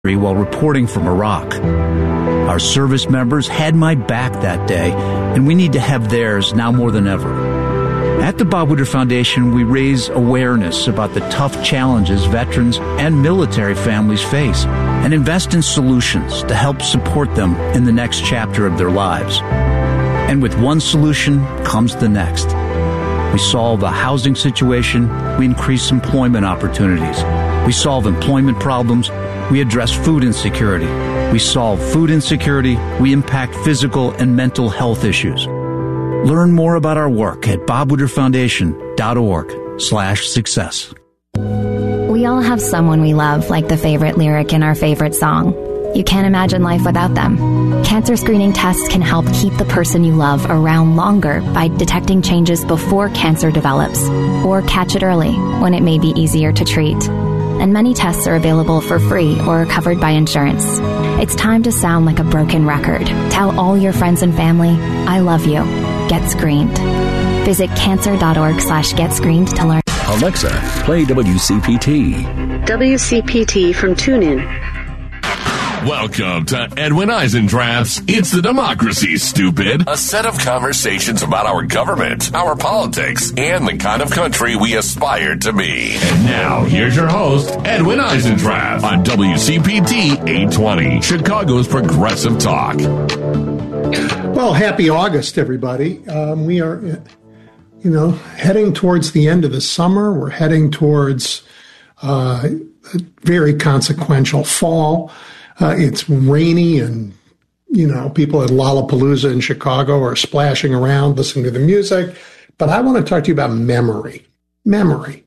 while reporting from Iraq. Our service members had my back that day, and we need to have theirs now more than ever. At the Bob Woodward Foundation, we raise awareness about the tough challenges veterans and military families face and invest in solutions to help support them in the next chapter of their lives. And with one solution comes the next. We solve a housing situation, we increase employment opportunities. We solve employment problems, we address food insecurity. We solve food insecurity, we impact physical and mental health issues. Learn more about our work at bobwooderfoundation.org/success. We all have someone we love, like the favorite lyric in our favorite song. You can't imagine life without them. Cancer screening tests can help keep the person you love around longer by detecting changes before cancer develops, or catch it early when it may be easier to treat. And many tests are available for free or covered by insurance. It's time to sound like a broken record. Tell all your friends and family, I love you. Get screened. Visit cancer.org/getscreened to learn. Alexa, play WCPT. WCPT from TuneIn. Welcome to Edwin Eisendrath's It's the Democracy, Stupid. A set of conversations about our government, our politics, and the kind of country we aspire to be. And now, here's your host, Edwin Eisendrath, on WCPT 820, Chicago's Progressive Talk. Well, happy August, everybody. We are, heading towards the end of the summer. We're heading towards a very consequential fall. It's rainy and, people at Lollapalooza in Chicago are splashing around, listening to the music. But I want to talk to you about memory. Memory.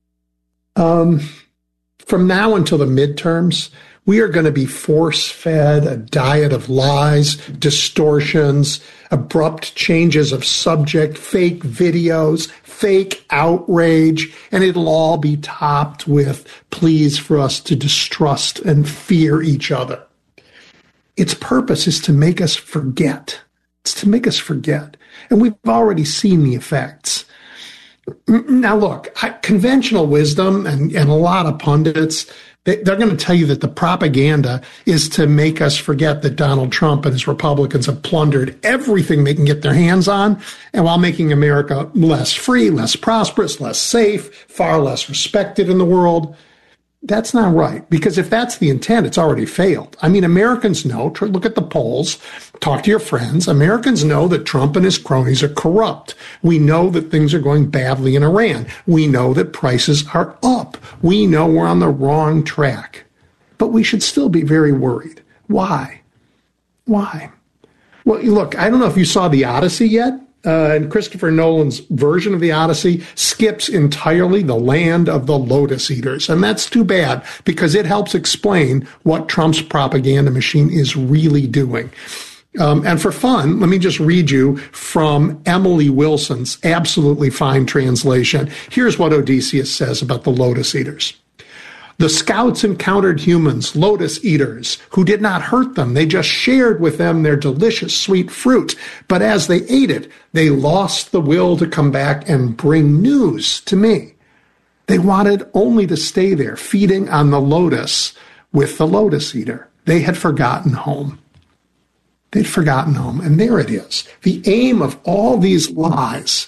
From now until the midterms, we are going to be force-fed a diet of lies, distortions, abrupt changes of subject, fake videos, fake outrage, and it'll all be topped with pleas for us to distrust and fear each other. Its purpose is to make us forget. It's to make us forget. And we've already seen the effects. Now, look, conventional wisdom and a lot of pundits, they're going to tell you that the propaganda is to make us forget that Donald Trump and his Republicans have plundered everything they can get their hands on, and while making America less free, less prosperous, less safe, far less respected in the world. That's not right, because if that's the intent, it's already failed. I mean, Americans know, look at the polls, talk to your friends. Americans know that Trump and his cronies are corrupt. We know that things are going badly in Iran. We know that prices are up. We know we're on the wrong track. But we should still be very worried. Why? Why? Well, look, I don't know if you saw The Odyssey yet. And Christopher Nolan's version of The Odyssey skips entirely the land of the lotus eaters. And that's too bad, because it helps explain what Trump's propaganda machine is really doing. And for fun, let me just read you from Emily Wilson's absolutely fine translation. Here's what Odysseus says about the lotus eaters. The scouts encountered humans, lotus eaters, who did not hurt them. They just shared with them their delicious sweet fruit. But as they ate it, they lost the will to come back and bring news to me. They wanted only to stay there, feeding on the lotus with the lotus eater. They had forgotten home. They'd forgotten home. And there it is. The aim of all these lies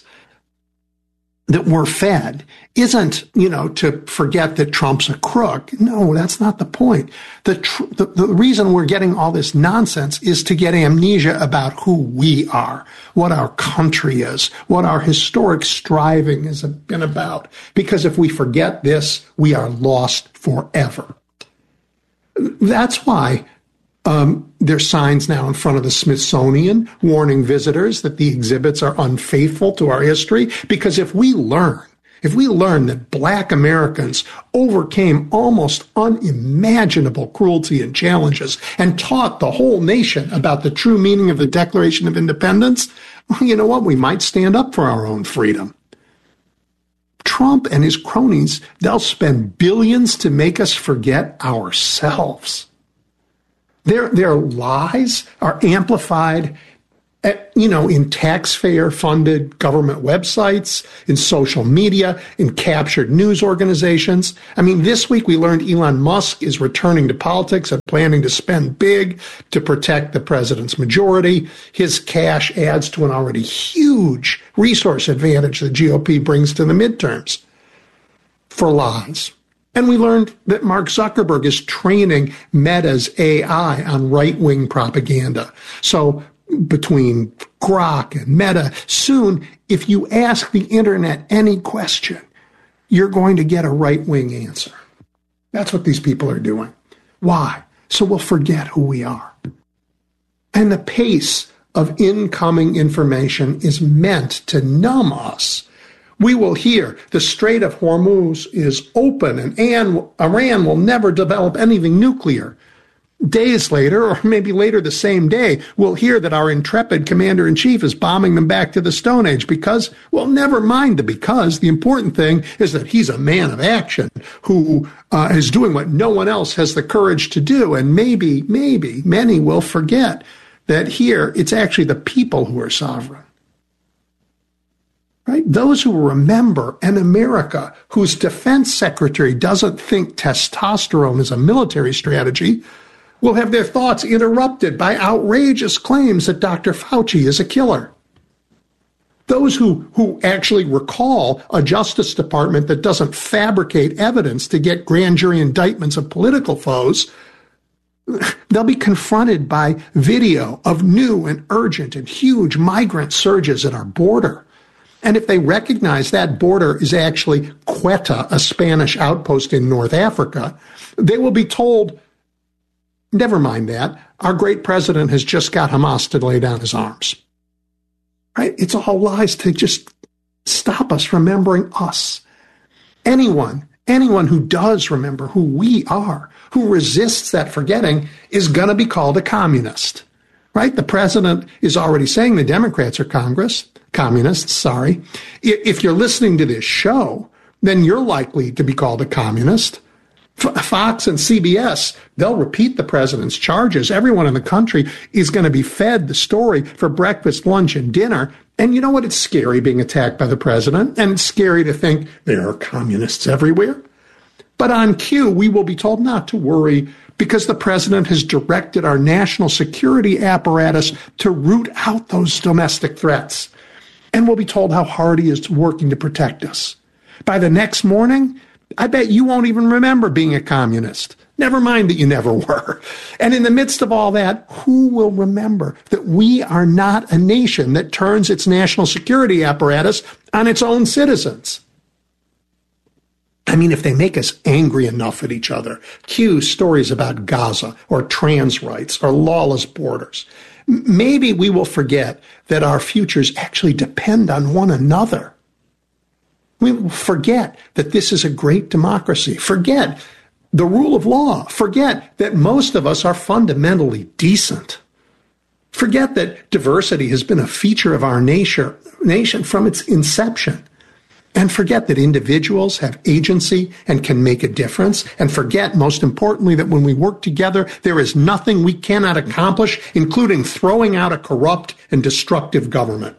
that we're fed isn't, to forget that Trump's a crook. No, that's not the point. The reason we're getting all this nonsense is to get amnesia about who we are, what our country is, what our historic striving has been about. Because if we forget this, we are lost forever. That's why there's signs now in front of the Smithsonian warning visitors that the exhibits are unfaithful to our history. Because if we learn that Black Americans overcame almost unimaginable cruelty and challenges and taught the whole nation about the true meaning of the Declaration of Independence, well, you know what? We might stand up for our own freedom. Trump and his cronies, they'll spend billions to make us forget ourselves. Their lies are amplified in taxpayer-funded government websites, in social media, in captured news organizations. I mean, this week we learned Elon Musk is returning to politics and planning to spend big to protect the president's majority. His cash adds to an already huge resource advantage the GOP brings to the midterms for lies. And we learned that Mark Zuckerberg is training Meta's AI on right-wing propaganda. So between Grok and Meta, soon, if you ask the internet any question, you're going to get a right-wing answer. That's what these people are doing. Why? So we'll forget who we are. And the pace of incoming information is meant to numb us. We will hear the Strait of Hormuz is open and Iran will never develop anything nuclear. Days later, or maybe later the same day, we'll hear that our intrepid commander-in-chief is bombing them back to the Stone Age because, well, never mind the because. The important thing is that he's a man of action who is doing what no one else has the courage to do. And maybe many will forget that here it's actually the people who are sovereign. Right? Those who remember an America whose defense secretary doesn't think testosterone is a military strategy will have their thoughts interrupted by outrageous claims that Dr. Fauci is a killer. Those who actually recall a Justice Department that doesn't fabricate evidence to get grand jury indictments of political foes, they'll be confronted by video of new and urgent and huge migrant surges at our border. And if they recognize that border is actually Quetta, a Spanish outpost in North Africa, they will be told, never mind that, our great president has just got Hamas to lay down his arms. Right? It's all lies to just stop us remembering us. Anyone who does remember who we are, who resists that forgetting, is going to be called a communist. Right? The president is already saying the Democrats are communists, sorry. If you're listening to this show, then you're likely to be called a communist. Fox and CBS, they'll repeat the president's charges. Everyone in the country is going to be fed the story for breakfast, lunch, and dinner. And you know what? It's scary being attacked by the president, and it's scary to think there are communists everywhere. But on cue, we will be told not to worry because the president has directed our national security apparatus to root out those domestic threats. And we'll be told how hard he is working to protect us. By the next morning, I bet you won't even remember being a communist. Never mind that you never were. And in the midst of all that, who will remember that we are not a nation that turns its national security apparatus on its own citizens? I mean, if they make us angry enough at each other, cue stories about Gaza or trans rights or lawless borders, maybe we will forget that our futures actually depend on one another. We will forget that this is a great democracy. Forget the rule of law. Forget that most of us are fundamentally decent. Forget that diversity has been a feature of our nation from its inception. And forget that individuals have agency and can make a difference. And forget, most importantly, that when we work together, there is nothing we cannot accomplish, including throwing out a corrupt and destructive government.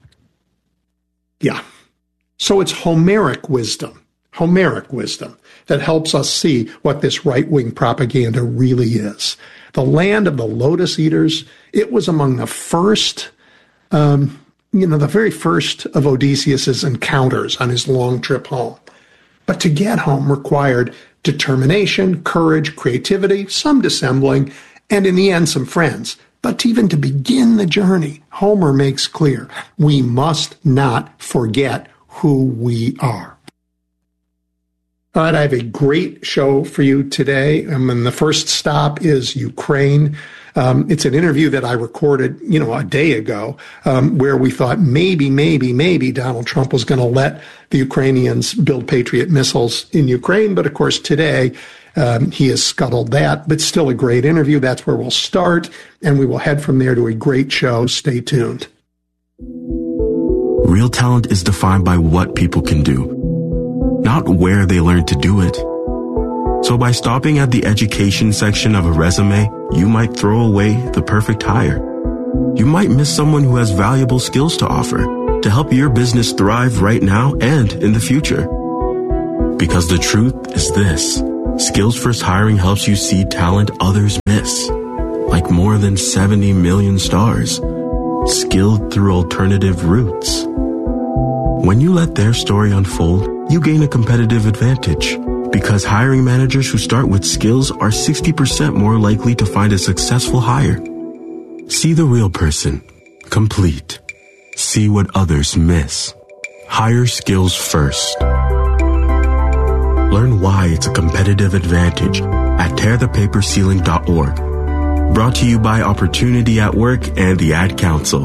Yeah. So it's Homeric wisdom that helps us see what this right-wing propaganda really is. The land of the lotus eaters, it was among the first, the very first of Odysseus's encounters on his long trip home. But to get home required determination, courage, creativity, some dissembling, and in the end, some friends. But even to begin the journey, Homer makes clear, we must not forget who we are. All right, I have a great show for you today. And the first stop is Ukraine. It's an interview that I recorded, a day ago, where we thought maybe Donald Trump was going to let the Ukrainians build Patriot missiles in Ukraine. But of course, today, he has scuttled that. But still a great interview. That's where we'll start. And we will head from there to a great show. Stay tuned. Real talent is defined by what people can do, not where they learn to do it. So by stopping at the education section of a resume, you might throw away the perfect hire. You might miss someone who has valuable skills to offer to help your business thrive right now and in the future. Because the truth is this: Skills First Hiring helps you see talent others miss, like more than 70 million stars, skilled through alternative routes. When you let their story unfold, you gain a competitive advantage, because hiring managers who start with skills are 60% more likely to find a successful hire. See the real person, complete. See what others miss. Hire skills first. Learn why it's a competitive advantage at tearthepaperceiling.org. Brought to you by Opportunity at Work and the Ad Council.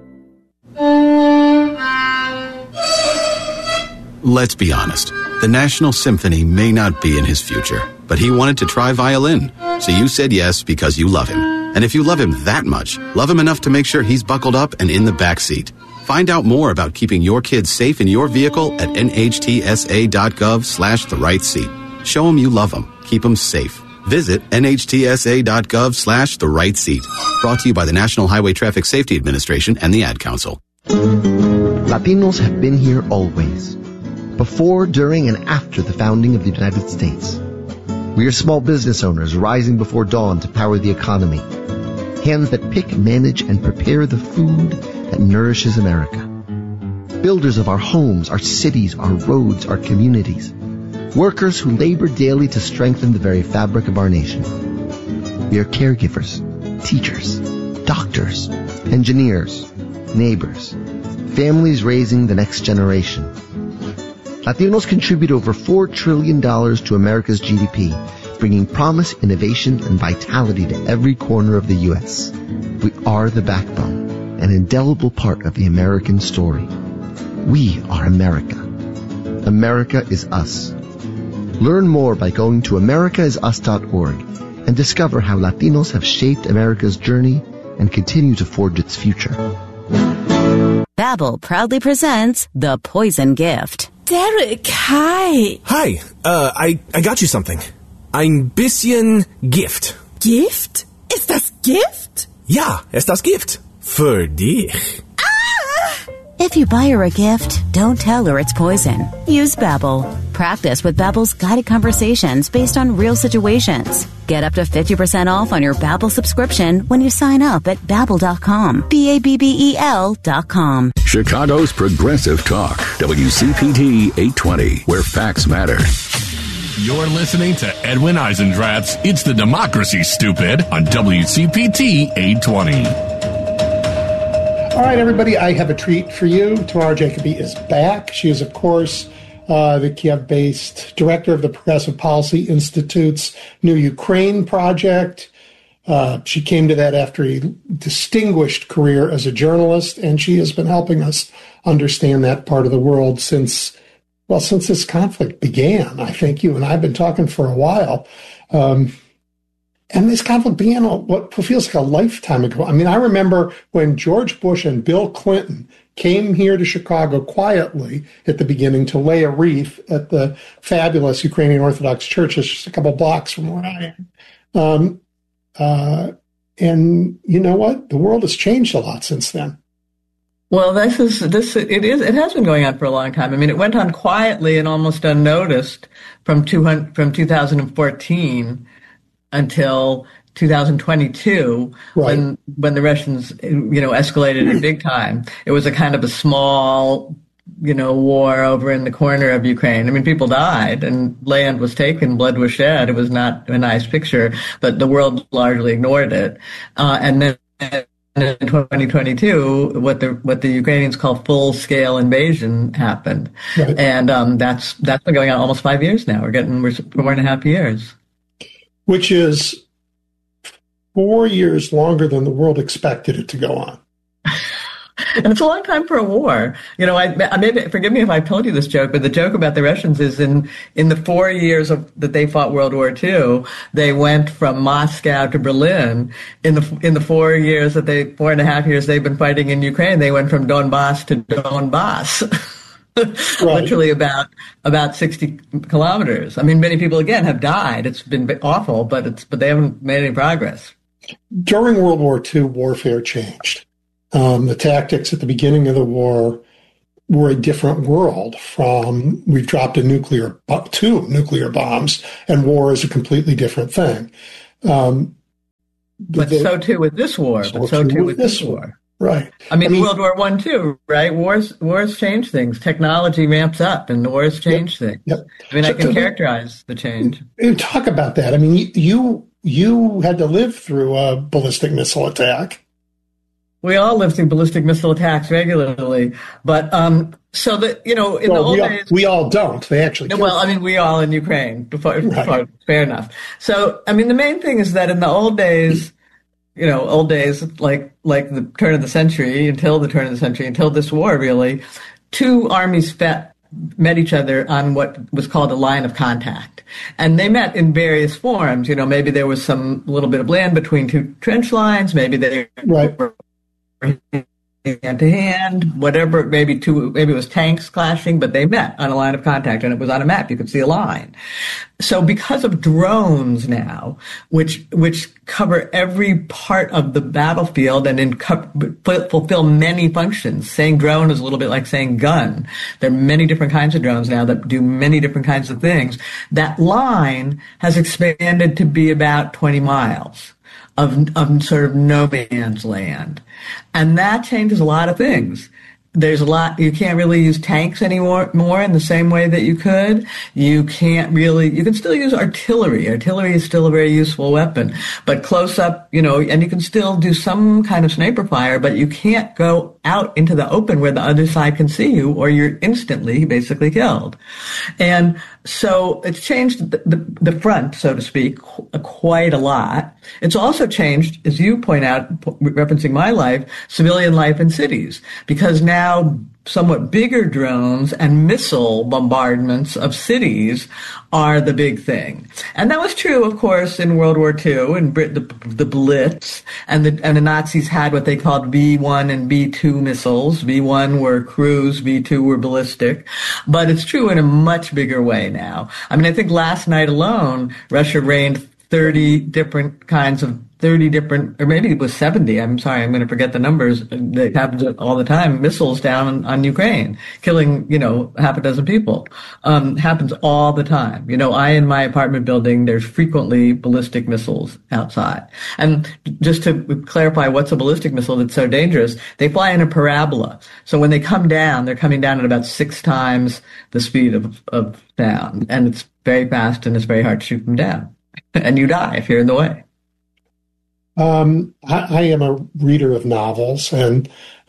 Let's be honest. The National Symphony may not be in his future, but he wanted to try violin. So you said yes because you love him. And if you love him that much, love him enough to make sure he's buckled up and in the back seat. Find out more about keeping your kids safe in your vehicle at nhtsa.gov/the-right-seat. Show them you love them. Keep them safe. Visit nhtsa.gov/the-right-seat. Brought to you by the National Highway Traffic Safety Administration and the Ad Council. Latinos have been here always. Before, during, and after the founding of the United States. We are small business owners rising before dawn to power the economy. Hands that pick, manage, and prepare the food that nourishes America. Builders of our homes, our cities, our roads, our communities. Workers who labor daily to strengthen the very fabric of our nation. We are caregivers, teachers, doctors, engineers, neighbors, families raising the next generation. Latinos contribute over $4 trillion to America's GDP, bringing promise, innovation, and vitality to every corner of the U.S. We are the backbone, an indelible part of the American story. We are America. America is us. Learn more by going to americaisus.org and discover how Latinos have shaped America's journey and continue to forge its future. Babbel proudly presents The Poison Gift. Derek, hi. Hi, I got you something. Ein bisschen Gift. Gift? Ist das Gift? Ja, ist das Gift. Für dich. If you buy her a gift, don't tell her it's poison. Use Babbel. Practice with Babbel's guided conversations based on real situations. Get up to 50% off on your Babbel subscription when you sign up at Babbel.com. Babbel.com. Chicago's Progressive Talk. WCPT 820, where facts matter. You're listening to Edwin Eisendrath's It's the Democracy, Stupid on WCPT 820. All right, everybody, I have a treat for you. Tamara Jacoby is back. She is, of course, the Kiev-based director of the Progressive Policy Institute's New Ukraine Project. She came to that after a distinguished career as a journalist, and she has been helping us understand that part of the world since this conflict began. I think you and I have been talking for a while. And this conflict began what feels like a lifetime ago. I mean, I remember when George Bush and Bill Clinton came here to Chicago quietly at the beginning to lay a wreath at the fabulous Ukrainian Orthodox Church. It's just a couple blocks from where I am. And you know what? The world has changed a lot since then. Well, it has been going on for a long time. I mean, it went on quietly and almost unnoticed from 2014 until 2022, right, when the Russians, escalated it big time. It was a kind of a small, war over in the corner of Ukraine. I mean, people died and land was taken, blood was shed. It was not a nice picture, but the world largely ignored it. And then in 2022, what the Ukrainians call full-scale invasion happened, right. And that's been going on almost 5 years now. We're 4.5 years. Which is 4 years longer than the world expected it to go on. And it's a long time for a war. I maybe, forgive me if I've told you this joke, but the joke about the Russians is in the 4 years that they fought World War II, they went from Moscow to Berlin. In the 4.5 years they've been fighting in Ukraine, they went from Donbass to Donbass. Right. Literally about 60 kilometers. I mean, many people again have died. It's been awful, but they haven't made any progress. During World War II, warfare changed. The tactics at the beginning of the war were a different world from we've dropped two nuclear bombs, and war is a completely different thing. But so too with this war. So too with this war. Right. I mean, World War I too, right? Wars change things. Technology ramps up, and wars change things. Yep. I mean, I can characterize the change. Talk about that. I mean, you had to live through a ballistic missile attack. We all live through ballistic missile attacks regularly, but so that in the old days, we all don't. They actually. Well, I mean, we all in Ukraine. Before, fair enough. So, I mean, the main thing is that in the old days. Old days, like the turn of the century, until this war, really, two armies met each other on what was called a line of contact. And they met in various forms. Maybe there was some little bit of land between two trench lines. Maybe they were hand to hand, whatever, maybe it was tanks clashing, but they met on a line of contact, and it was on a map. You could see a line. So because of drones now, which cover every part of the battlefield and fulfill many functions, saying drone is a little bit like saying gun. There are many different kinds of drones now that do many different kinds of things. That line has expanded to be about 20 miles. Of sort of no man's land. And that changes a lot of things. There's a lot, you can't really use tanks anymore in the same way that you could. You can still use artillery. Artillery is still a very useful weapon, but close up, and you can still do some kind of sniper fire, but you can't go out into the open where the other side can see you, or you're instantly basically killed. And so it's changed the front, so to speak, quite a lot. It's also changed, as you point out, referencing my life, civilian life in cities, because now somewhat bigger drones and missile bombardments of cities are the big thing. And that was true, of course, in World War II, in the Blitz, and the Nazis had what they called V-1 and V-2 missiles. V-1 were cruise, V-2 were ballistic. But it's true in a much bigger way now. I mean, I think last night alone, Russia rained 30 different, or maybe it was 70, I'm sorry, I'm going to forget the numbers, that happens all the time, missiles down on Ukraine, killing, half a dozen people. Happens all the time. In my apartment building, there's frequently ballistic missiles outside. And just to clarify what's a ballistic missile that's so dangerous, they fly in a parabola. So when they come down, they're coming down at about 6 times the speed of sound. And it's very fast, and it's very hard to shoot them down. And you die if you're in the way. I am a reader of novels, and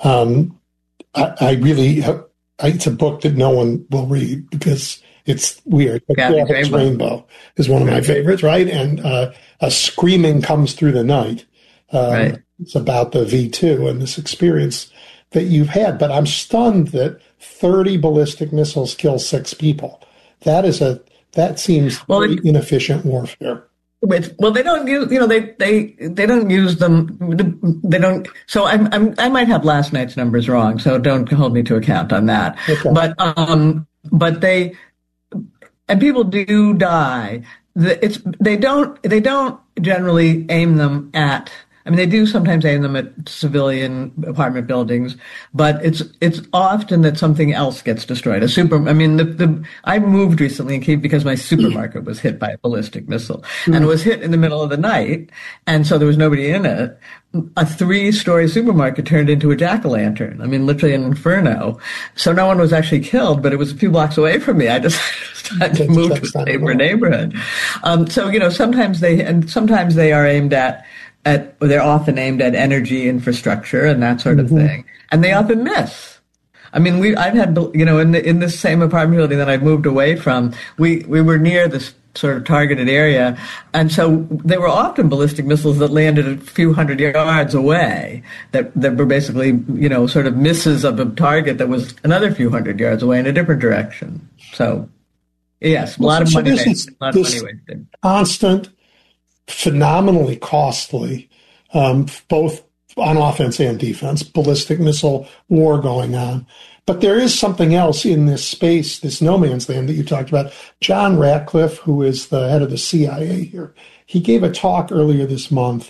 it's a book that no one will read because it's weird. But Gavin Rainbow is one of my favorites, right? And A Screaming Comes Through the Night. Right. It's about the V2 and this experience that you've had. But I'm stunned that 30 ballistic missiles kill 6 people. That seems very inefficient warfare. Well, they don't use, they don't use them. They don't. So I might have last night's numbers wrong. So don't hold me to account on that. Okay. But people do die. They don't generally aim them at. I mean, they do sometimes aim them at civilian apartment buildings, but it's often that something else gets destroyed. I moved recently in Kyiv because my supermarket was hit by a ballistic missile, and it was hit in the middle of the night, and so there was nobody in it. A 3-story supermarket turned into a jack-o'-lantern. I mean, literally an inferno. So no one was actually killed, but it was a few blocks away from me. I just had to move to a safer neighborhood. Sometimes they are aimed at they're often aimed at energy infrastructure and that sort of thing, and they often miss. I mean, I've had, in this same apartment building that I've moved away from, we were near this sort of targeted area, and so there were often ballistic missiles that landed a few hundred yards away that were basically, sort of misses of a target that was another few hundred yards away in a different direction. So, yes, a lot of money wasted. Constant, phenomenally costly, both on offense and defense, ballistic missile war going on. But there is something else in this space, this no man's land that you talked about. John Ratcliffe, who is the head of the CIA here, he gave a talk earlier this month,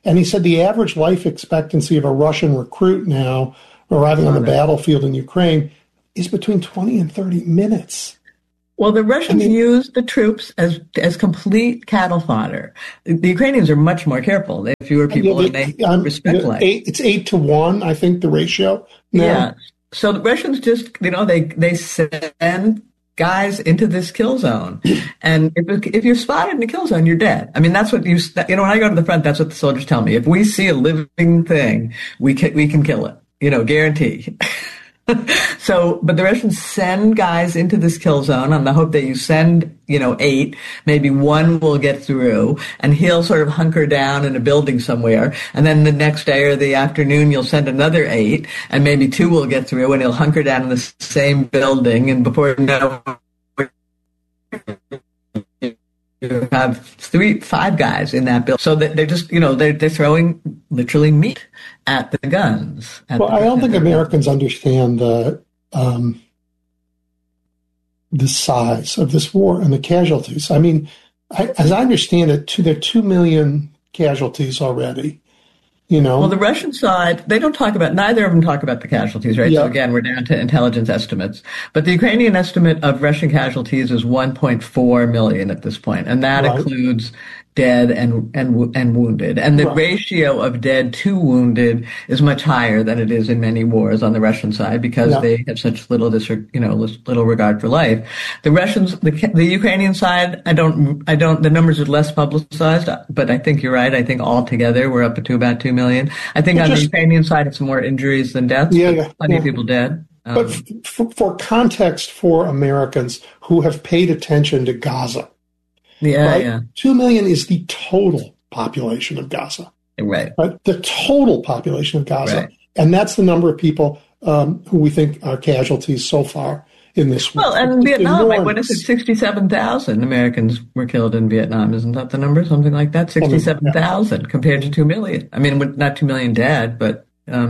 And he said the average life expectancy of a Russian recruit now arriving on the battlefield in Ukraine is between 20 and 30 minutes. Well, the Russians use the troops as complete cattle fodder. The Ukrainians are much more careful. They have fewer people and they respect life. It's 8-1, I think, the ratio. Now. Yeah. So the Russians just, they send guys into this kill zone. And if you're spotted in a kill zone, you're dead. I mean, that's what when I go to the front, that's what the soldiers tell me. If we see a living thing, we can kill it, guarantee. So, but the Russians send guys into this kill zone on the hope that you send, 8, maybe 1 will get through, and he'll sort of hunker down in a building somewhere. And then the next day or the afternoon, you'll send another 8, and maybe 2 will get through, and he'll hunker down in the same building. And before you know, you have 5 guys in that building. So they're just, they're throwing literally meat at the guns. I don't think Americans understand the size of this war and the casualties. I mean, as I understand it, there are 2 million casualties already. Well, the Russian side, neither of them talk about the casualties, right? Yeah. So again, we're down to intelligence estimates. But the Ukrainian estimate of Russian casualties is 1.4 million at this point, and that includes dead and wounded. And the ratio of dead to wounded is much higher than it is in many wars on the Russian side because they have such little regard for life. The Russians, the Ukrainian side, the numbers are less publicized, but I think you're right. I think altogether we're up to about 2 million. I think on the Ukrainian side, it's more injuries than deaths. Plenty of people dead. But for context for Americans who have paid attention to Gaza, 2 million is the total population of Gaza. Right. The total population of Gaza. Right. And that's the number of people who we think are casualties so far in this war. Well, and in Vietnam, what is it, 67,000 Americans were killed in Vietnam. Isn't that the number? Something like that? 67,000 compared to 2 million. I mean, not 2 million dead, but,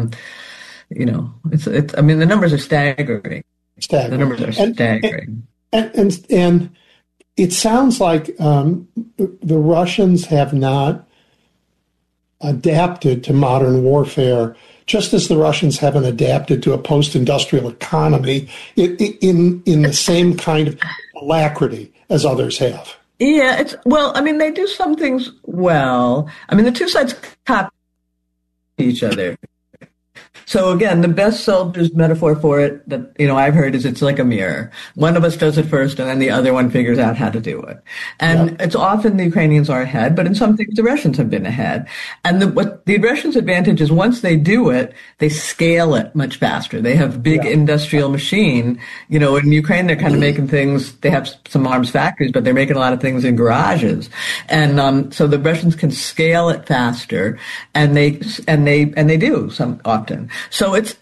it's I mean, the numbers are staggering. The numbers are staggering. And it sounds like the Russians have not adapted to modern warfare, just as the Russians haven't adapted to a post-industrial economy in the same kind of alacrity as others have. Yeah, they do some things well. I mean, the two sides copy each other. So again, the best soldier's metaphor for it that, I've heard is it's like a mirror. One of us does it first and then the other one figures out how to do it. And it's often the Ukrainians are ahead, but in some things the Russians have been ahead. And what the Russians' advantage is once they do it, they scale it much faster. They have big industrial machine. In Ukraine, they're kind of making things, they have some arms factories, but they're making a lot of things in garages. And, so the Russians can scale it faster and they do some often. So it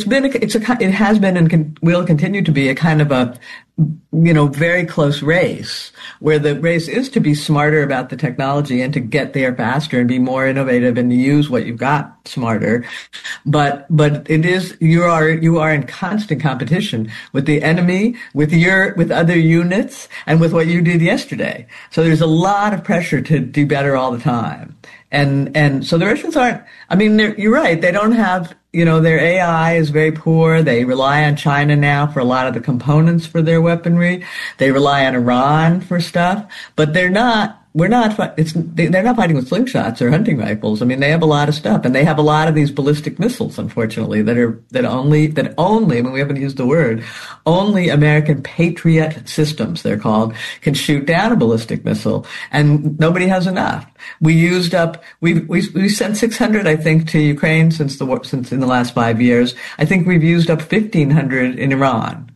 has been and will continue to be a kind of a, very close race where the race is to be smarter about the technology and to get there faster and be more innovative and to use what you've got smarter. But it is, you are in constant competition with the enemy, with other units and with what you did yesterday. So there's a lot of pressure to do better all the time. And so the Russians aren't, you're right. They don't have, their AI is very poor. They rely on China now for a lot of the components for their weaponry. They rely on Iran for stuff, but they're not fighting with slingshots or hunting rifles. I mean, they have a lot of stuff, and they have a lot of these ballistic missiles, unfortunately, that only, we haven't used the word, only American Patriot systems, they're called, can shoot down a ballistic missile, and nobody has enough. We sent 600, I think, to Ukraine since in the last 5 years. I think we've used up 1,500 in Iran.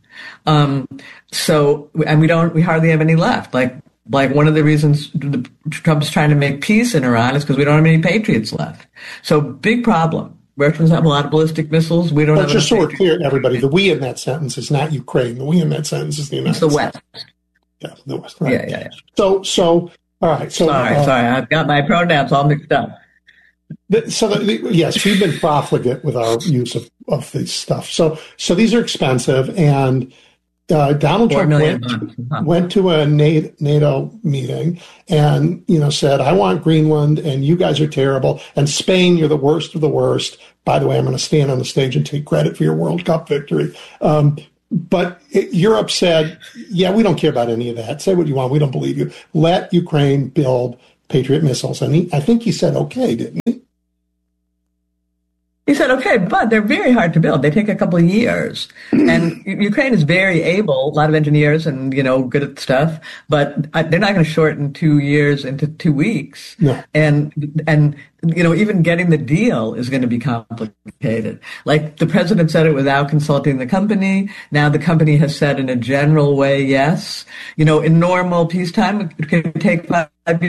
We hardly have any left. Like one of the reasons Trump's trying to make peace in Iran is because we don't have any Patriots left. So big problem. Russians have a lot of ballistic missiles. We don't have. Just so we're clear, everybody, the we in that sentence is not Ukraine. The we in that sentence is the United States. It's the West. Yeah, the West. Right. Yeah. So all right. So sorry, I've got my pronouns all mixed up. Yes, we've been profligate with our use of this stuff. So these are expensive, and Donald Trump went to a NATO meeting and, said, I want Greenland and you guys are terrible. And Spain, you're the worst of the worst. By the way, I'm going to stand on the stage and take credit for your World Cup victory. But Europe said, yeah, we don't care about any of that. Say what you want. We don't believe you. Let Ukraine build Patriot missiles. And I think he said, okay, didn't he? He said, okay, but they're very hard to build. They take a couple of years. And Ukraine is very able, a lot of engineers and, good at stuff, but they're not going to shorten 2 years into 2 weeks. No. And even getting the deal is going to be complicated. Like the president said it without consulting the company. Now the company has said in a general way, yes. In normal peacetime, it can take 5